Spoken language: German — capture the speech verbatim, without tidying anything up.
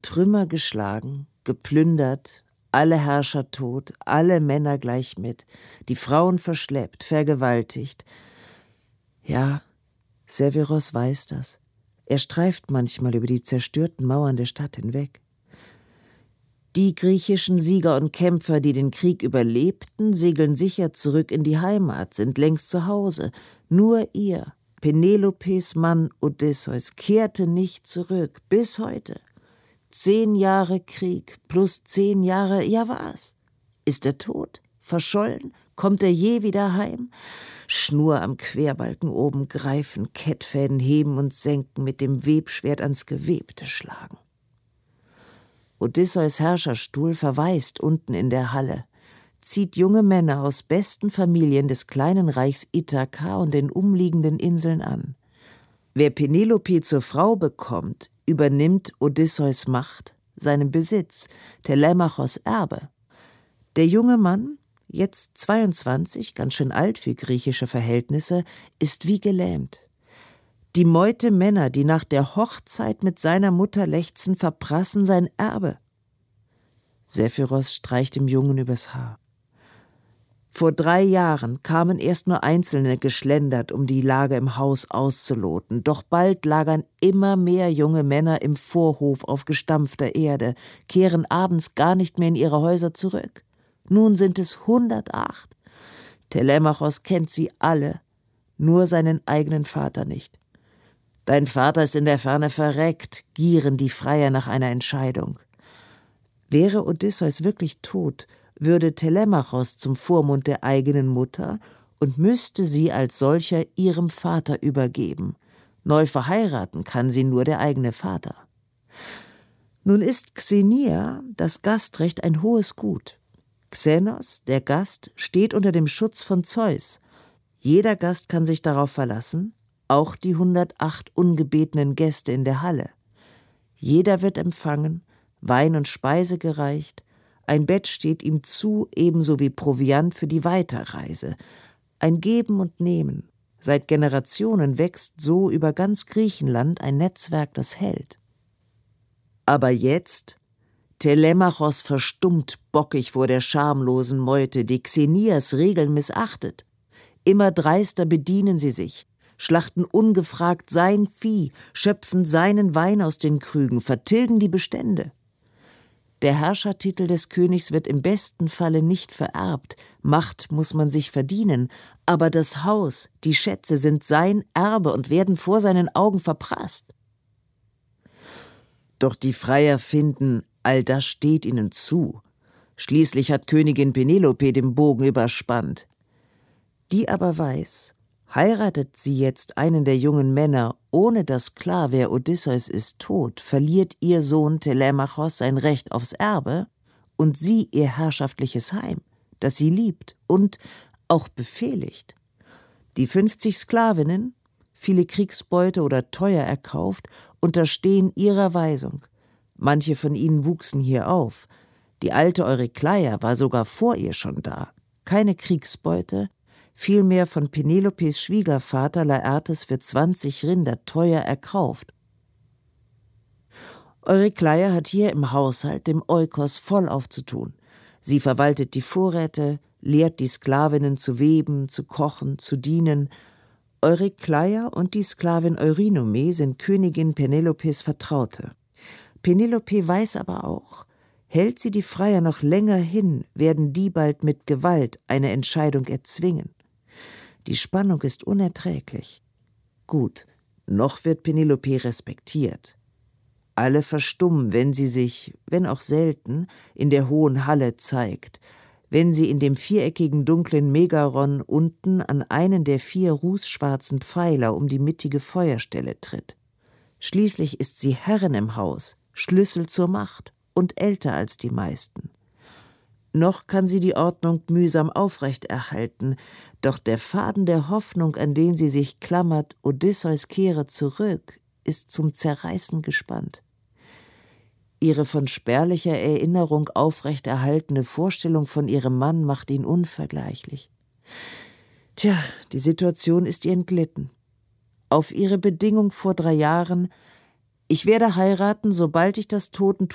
Trümmer geschlagen, geplündert, alle Herrscher tot, alle Männer gleich mit, die Frauen verschleppt, vergewaltigt. Ja, Severus weiß das. Er streift manchmal über die zerstörten Mauern der Stadt hinweg. Die griechischen Sieger und Kämpfer, die den Krieg überlebten, segeln sicher zurück in die Heimat, sind längst zu Hause. Nur ihr, Penelopes Mann Odysseus, kehrte nicht zurück, bis heute. Zehn Jahre Krieg plus zehn Jahre, ja was? Ist er tot? Verschollen? Kommt er je wieder heim? Schnur am Querbalken oben greifen, Kettfäden heben und senken, mit dem Webschwert ans Gewebte schlagen. Odysseus Herrscherstuhl verwaist unten in der Halle, zieht junge Männer aus besten Familien des kleinen Reichs Ithaka und den umliegenden Inseln an. Wer Penelope zur Frau bekommt, übernimmt Odysseus Macht, seinen Besitz, Telemachos Erbe. Der junge Mann, jetzt zweiundzwanzig, ganz schön alt für griechische Verhältnisse, ist wie gelähmt. Die Meute Männer, die nach der Hochzeit mit seiner Mutter lechzen, verprassen sein Erbe. Sephiros streicht dem Jungen übers Haar. Vor drei Jahren kamen erst nur Einzelne geschlendert, um die Lage im Haus auszuloten. Doch bald lagern immer mehr junge Männer im Vorhof auf gestampfter Erde, kehren abends gar nicht mehr in ihre Häuser zurück. Nun sind es hundertacht. Telemachos kennt sie alle, nur seinen eigenen Vater nicht. Dein Vater ist in der Ferne verreckt, gieren die Freier nach einer Entscheidung. Wäre Odysseus wirklich tot, würde Telemachos zum Vormund der eigenen Mutter und müsste sie als solcher ihrem Vater übergeben. Neu verheiraten kann sie nur der eigene Vater. Nun ist Xenia, das Gastrecht, ein hohes Gut. Xenos, der Gast, steht unter dem Schutz von Zeus. Jeder Gast kann sich darauf verlassen, auch die hundertacht ungebetenen Gäste in der Halle. Jeder wird empfangen, Wein und Speise gereicht, ein Bett steht ihm zu, ebenso wie Proviant für die Weiterreise. Ein Geben und Nehmen. Seit Generationen wächst so über ganz Griechenland ein Netzwerk, das hält. Aber jetzt? Telemachos verstummt bockig vor der schamlosen Meute, die Xenias Regeln missachtet. Immer dreister bedienen sie sich, schlachten ungefragt sein Vieh, schöpfen seinen Wein aus den Krügen, vertilgen die Bestände. Der Herrschertitel des Königs wird im besten Falle nicht vererbt, Macht muss man sich verdienen, aber das Haus, die Schätze sind sein Erbe und werden vor seinen Augen verprasst. Doch die Freier finden, all das steht ihnen zu. Schließlich hat Königin Penelope den Bogen überspannt. Die aber weiß, heiratet sie jetzt einen der jungen Männer, ohne dass klar, wer Odysseus ist, tot, verliert ihr Sohn Telemachos sein Recht aufs Erbe und sie ihr herrschaftliches Heim, das sie liebt und auch befehligt. Die fünfzig Sklavinnen, viele Kriegsbeute oder teuer erkauft, unterstehen ihrer Weisung. Manche von ihnen wuchsen hier auf. Die alte Eurykleia war sogar vor ihr schon da. Keine Kriegsbeute, vielmehr von Penelopes Schwiegervater Laertes für zwanzig Rinder teuer erkauft. Eurykleia hat hier im Haushalt dem Eukos vollauf zu tun. Sie verwaltet die Vorräte, lehrt die Sklavinnen zu weben, zu kochen, zu dienen. Eurykleia und die Sklavin Eurynome sind Königin Penelopes Vertraute. Penelope weiß aber auch, hält sie die Freier noch länger hin, werden die bald mit Gewalt eine Entscheidung erzwingen. Die Spannung ist unerträglich. Gut, noch wird Penelope respektiert. Alle verstummen, wenn sie sich, wenn auch selten, in der hohen Halle zeigt, wenn sie in dem viereckigen dunklen Megaron unten an einen der vier rußschwarzen Pfeiler um die mittige Feuerstelle tritt. Schließlich ist sie Herrin im Haus, Schlüssel zur Macht und älter als die meisten. Noch kann sie die Ordnung mühsam aufrechterhalten, doch der Faden der Hoffnung, an den sie sich klammert, Odysseus kehre zurück, ist zum Zerreißen gespannt. Ihre von spärlicher Erinnerung aufrechterhaltene Vorstellung von ihrem Mann macht ihn unvergleichlich. Tja, die Situation ist ihr entglitten. Auf ihre Bedingung vor drei Jahren: Ich werde heiraten, sobald ich das Totentuch